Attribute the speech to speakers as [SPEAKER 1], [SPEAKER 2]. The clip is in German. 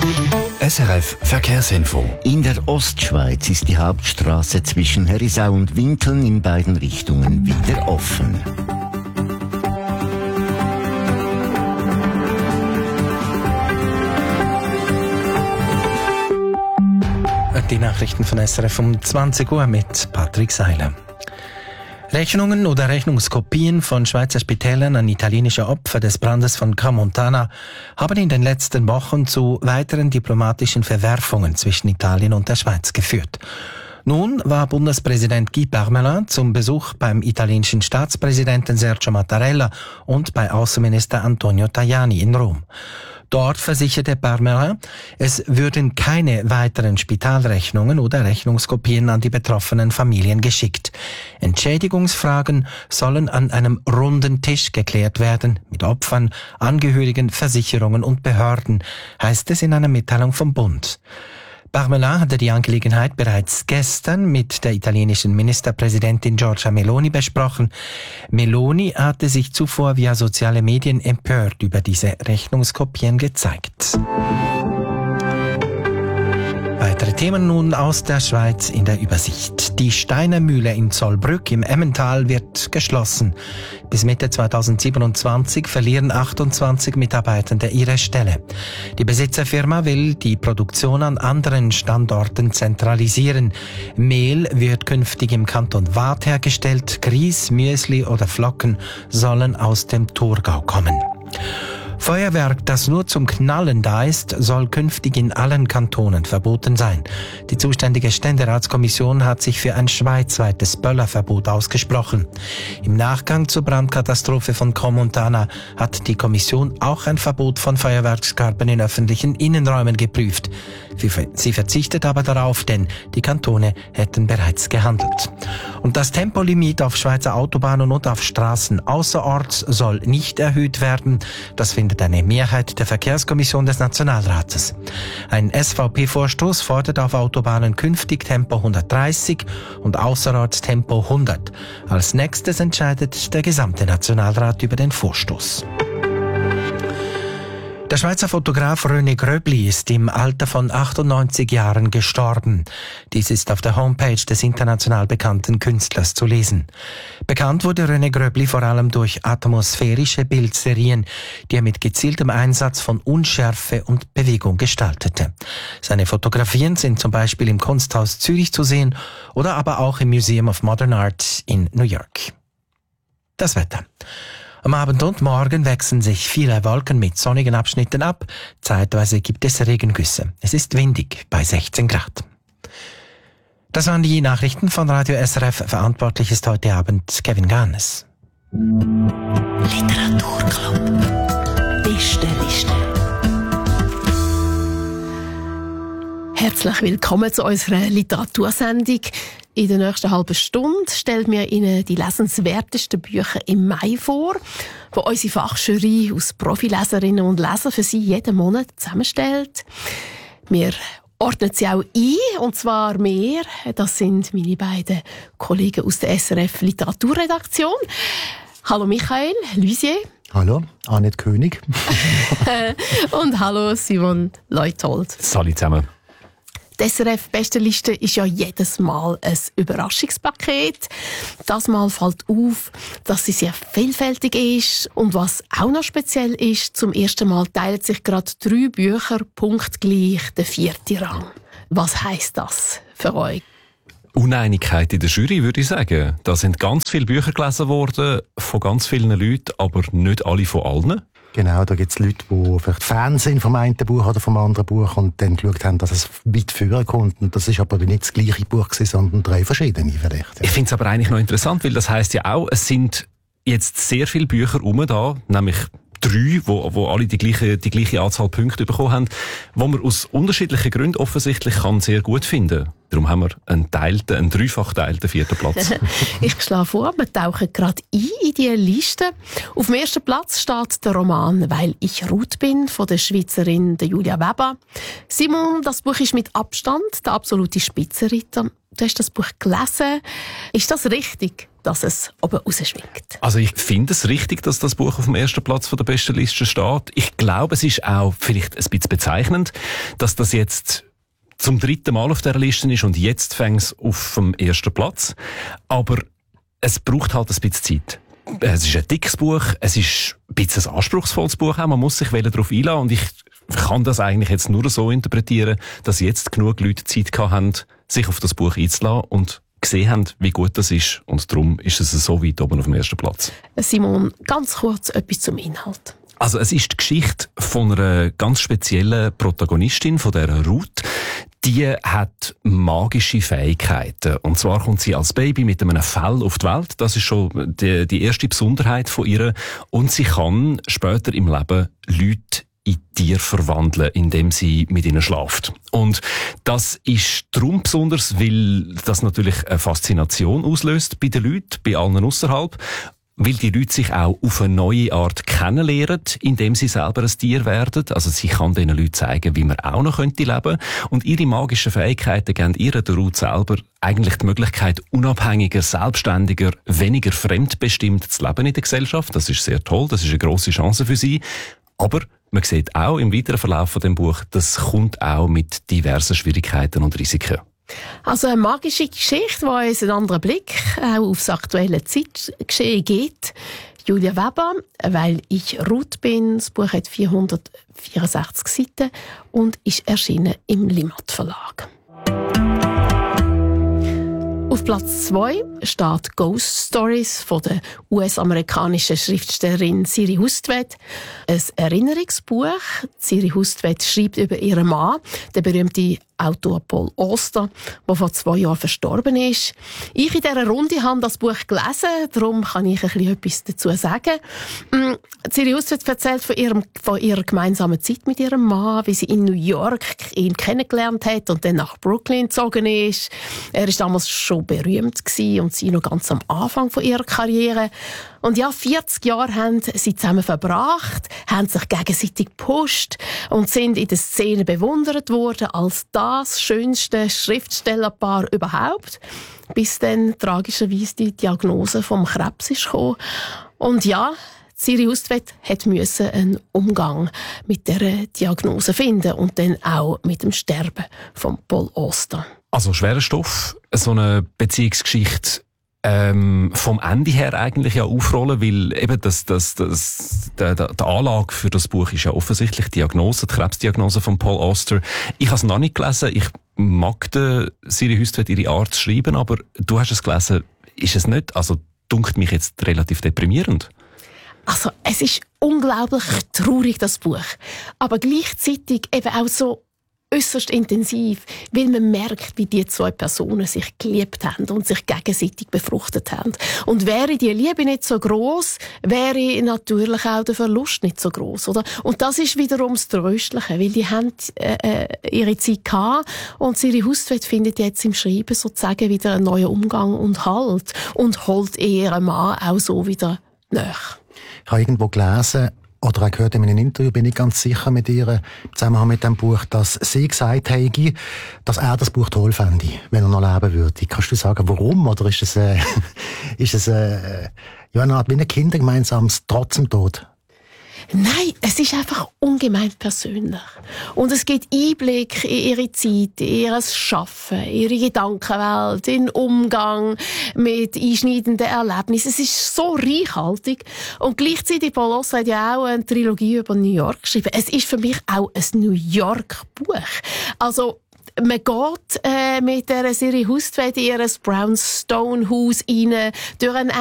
[SPEAKER 1] SRF Verkehrsinfo.
[SPEAKER 2] In der Ostschweiz ist die Hauptstraße zwischen Herisau und Winteln in beiden Richtungen wieder offen.
[SPEAKER 3] Die Nachrichten von SRF um 20 Uhr mit Patrick Seiler. Rechnungen oder Rechnungskopien von Schweizer Spitälern an italienische Opfer des Brandes von Crans-Montana haben in den letzten Wochen zu weiteren diplomatischen Verwerfungen zwischen Italien und der Schweiz geführt. Nun war Bundespräsident Guy Parmelin zum Besuch beim italienischen Staatspräsidenten Sergio Mattarella und bei Außenminister Antonio Tajani in Rom. Dort versicherte Parmelin, es würden keine weiteren Spitalrechnungen oder Rechnungskopien an die betroffenen Familien geschickt. Entschädigungsfragen sollen an einem runden Tisch geklärt werden, mit Opfern, Angehörigen, Versicherungen und Behörden, heißt es in einer Mitteilung vom Bund. Parmelin hatte die Angelegenheit bereits gestern mit der italienischen Ministerpräsidentin Giorgia Meloni besprochen. Meloni hatte sich zuvor via soziale Medien empört über diese Rechnungskopien gezeigt. Weitere Themen nun aus der Schweiz in der Übersicht. Die Steiner Mühle in Zollbrück im Emmental wird geschlossen. Bis Mitte 2027 verlieren 28 Mitarbeitende ihre Stelle. Die Besitzerfirma will die Produktion an anderen Standorten zentralisieren. Mehl wird künftig im Kanton Waadt hergestellt. Grieß, Müsli oder Flocken sollen aus dem Thurgau kommen. Feuerwerk, das nur zum Knallen da ist, soll künftig in allen Kantonen verboten sein. Die zuständige Ständeratskommission hat sich für ein schweizweites Böllerverbot ausgesprochen. Im Nachgang zur Brandkatastrophe von Crans-Montana hat die Kommission auch ein Verbot von Feuerwerkskörpern in öffentlichen Innenräumen geprüft. Sie verzichtet aber darauf, denn die Kantone hätten bereits gehandelt. Und das Tempolimit auf Schweizer Autobahnen und auf Straßen außerorts soll nicht erhöht werden. Das findet eine Mehrheit der Verkehrskommission des Nationalrates. Ein SVP-Vorstoß fordert auf Autobahnen künftig Tempo 130 und außerorts Tempo 100. Als nächstes entscheidet der gesamte Nationalrat über den Vorstoß. Der Schweizer Fotograf René Gröbli ist im Alter von 98 Jahren gestorben. Dies ist auf der Homepage des international bekannten Künstlers zu lesen. Bekannt wurde René Gröbli vor allem durch atmosphärische Bildserien, die er mit gezieltem Einsatz von Unschärfe und Bewegung gestaltete. Seine Fotografien sind zum Beispiel im Kunsthaus Zürich zu sehen oder aber auch im Museum of Modern Art in New York. Das Wetter. Am Abend und Morgen wechseln sich viele Wolken mit sonnigen Abschnitten ab. Zeitweise gibt es Regengüsse. Es ist windig bei 16 Grad. Das waren die Nachrichten von Radio SRF. Verantwortlich ist heute Abend Kevin Garnes.
[SPEAKER 4] Literaturclub. Beste Liste. Herzlich willkommen zu unserer Literatursendung. In der nächsten halben Stunde stellen wir Ihnen die lesenswertesten Bücher im Mai vor, die unsere Fachjury aus Profileserinnen und Lesern für Sie jeden Monat zusammenstellt. Wir ordnen sie auch ein, und zwar mehr. Das sind meine beiden Kollegen aus der SRF Literaturredaktion. Hallo Michael Luisier.
[SPEAKER 5] Hallo, Annette König.
[SPEAKER 4] Und hallo Simon Leuthold.
[SPEAKER 6] Salut zusammen.
[SPEAKER 4] Die SRF-Bestenliste ist ja jedes Mal ein Überraschungspaket. Das Mal fällt auf, dass sie sehr vielfältig ist. Und was auch noch speziell ist, zum ersten Mal teilen sich gerade 3 Bücher punktgleich den 4. Rang. Was heisst das für euch?
[SPEAKER 6] Uneinigkeit in der Jury, würde ich sagen. Da sind ganz viele Bücher gelesen worden, von ganz vielen Leuten, aber nicht alle von allen.
[SPEAKER 5] Genau, da gibt es Leute, die vielleicht Fans sind vom einen Buch oder vom anderen Buch und dann geschaut haben, dass es weit führen kommt. Und das ist aber nicht das gleiche Buch gewesen, sondern 3 verschiedene vielleicht. Ja.
[SPEAKER 6] Ich finde es aber eigentlich noch interessant, weil das heisst ja auch, es sind jetzt sehr viele Bücher da, nämlich 3, wo alle die gleiche Anzahl Punkte bekommen haben, wo man aus unterschiedlichen Gründen offensichtlich kann sehr gut finden. Darum haben wir einen dreifach teilten 4. Platz.
[SPEAKER 4] Ich schlage vor, wir tauchen gerade ein in diese Liste. Auf dem 1. Platz steht der Roman «Weil ich Ruth bin» von der Schweizerin Julia Weber. Simon, das Buch ist mit Abstand der absolute Spitzenreiter. Du hast das Buch gelesen. Ist das richtig, dass es oben rausschwingt?
[SPEAKER 6] Also ich finde es richtig, dass das Buch auf dem 1. Platz von der besten Liste steht. Ich glaube, es ist auch vielleicht ein bisschen bezeichnend, dass das jetzt zum 3. Mal auf dieser Liste ist und jetzt fängt es auf dem 1. Platz. Aber es braucht halt ein bisschen Zeit. Es ist ein dickes Buch, es ist ein bisschen ein anspruchsvolles Buch auch. Man muss sich darauf einlassen und ich kann das eigentlich jetzt nur so interpretieren, dass jetzt genug Leute Zeit gehabt haben, sich auf das Buch einzulassen und gesehen haben, wie gut das ist. Und darum ist es so weit oben auf dem 1. Platz.
[SPEAKER 4] Simon, ganz kurz etwas zum Inhalt.
[SPEAKER 6] Also es ist die Geschichte von einer ganz speziellen Protagonistin, von der Ruth. Die hat magische Fähigkeiten. Und zwar kommt sie als Baby mit einem Fell auf die Welt. Das ist schon die erste Besonderheit von ihr. Und sie kann später im Leben Leute in Tiere verwandeln, indem sie mit ihnen schlaft. Und das ist darum besonders, weil das natürlich eine Faszination auslöst bei den Leuten, bei allen ausserhalb. Weil die Leute sich auch auf eine neue Art kennenlernen, indem sie selber ein Tier werden. Also sie kann diesen Leuten zeigen, wie man auch noch leben könnte. Und ihre magischen Fähigkeiten geben ihr, der Ruth selber, eigentlich die Möglichkeit, unabhängiger, selbstständiger, weniger fremdbestimmt zu leben in der Gesellschaft. Das ist sehr toll, das ist eine grosse Chance für sie. Aber man sieht auch im weiteren Verlauf von dem Buch, das kommt auch mit diversen Schwierigkeiten und Risiken.
[SPEAKER 4] Also eine magische Geschichte, die uns einen anderen Blick auch aufs aktuelle Zeitgeschehen gibt. Julia Weber, «Weil ich Ruth bin». Das Buch hat 464 Seiten und ist erschienen im Limmat Verlag. Auf Platz 2 steht «Ghost Stories» von der US-amerikanischen Schriftstellerin Siri Hustvedt. Ein Erinnerungsbuch. Siri Hustvedt schreibt über ihren Mann, den berühmten Autor Paul Auster, der vor 2 Jahren verstorben ist. Ich in dieser Runde habe das Buch gelesen, darum kann ich etwas dazu sagen. Siri Hustvedt erzählt von ihrer gemeinsamen Zeit mit ihrem Mann, wie sie in New York ihn kennengelernt hat und dann nach Brooklyn gezogen ist. Er war damals schon berühmt gewesen und sie noch ganz am Anfang von ihrer Karriere. Und ja, 40 Jahre haben sie zusammen verbracht, haben sich gegenseitig gepusht und sind in der Szene bewundert worden als das schönste Schriftstellerpaar überhaupt, bis dann tragischerweise die Diagnose vom Krebs ist gekommen. Und ja, Siri Hustvedt musste einen Umgang mit dieser Diagnose finden und dann auch mit dem Sterben von Paul Auster.
[SPEAKER 6] Also schwerer Stoff, so eine Beziehungsgeschichte vom Ende her eigentlich ja aufrollen, weil eben die Anlage für das Buch ist ja offensichtlich die Krebsdiagnose von Paul Auster. Ich habe es noch nicht gelesen, ich mag Siri Hustvedt ihre Art zu schreiben, aber du hast es gelesen, ist es nicht, also dunkt mich jetzt relativ deprimierend.
[SPEAKER 4] Also es ist unglaublich traurig, das Buch, aber gleichzeitig eben auch so äußerst intensiv, weil man merkt, wie die 2 Personen sich geliebt haben und sich gegenseitig befruchtet haben. Und wäre die Liebe nicht so gross, wäre natürlich auch der Verlust nicht so gross, oder? Und das ist wiederum das Tröstliche, weil die haben ihre Zeit gehabt und Siri Hustvedt findet jetzt im Schreiben sozusagen wieder einen neuen Umgang und Halt und holt ihren Mann auch so wieder nach.
[SPEAKER 5] Ich habe irgendwo gelesen, oder auch gehört in einem Interview, bin ich ganz sicher mit ihr, im Zusammenhang mit dem Buch, dass sie gesagt hätte, dass er das Buch toll fände, wenn er noch leben würde. Kannst du sagen, warum? Oder ist es eine Art wie ein Kindergemeinsames trotz dem Tod?
[SPEAKER 4] Nein, es ist einfach ungemein persönlich. Und es gibt Einblick in ihre Zeit, in ihr Schaffen, ihre Gedankenwelt, in den Umgang mit einschneidenden Erlebnissen. Es ist so reichhaltig. Und gleichzeitig, Paul Auster hat ja auch eine Trilogie über New York geschrieben. Es ist für mich auch ein New York-Buch. Also, man geht mit der Siri Hustvedt in ihr Brownstone-Haus rein, durch einen